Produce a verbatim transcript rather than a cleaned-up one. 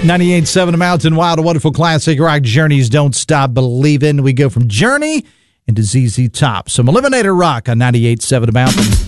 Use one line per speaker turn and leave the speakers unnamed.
ninety-eight point seven Mountain Wild, a wonderful classic rock. Journey's Don't Stop Believin'. We go from Journey into Z Z Top. Some Eliminator Rock on ninety-eight point seven Mountain.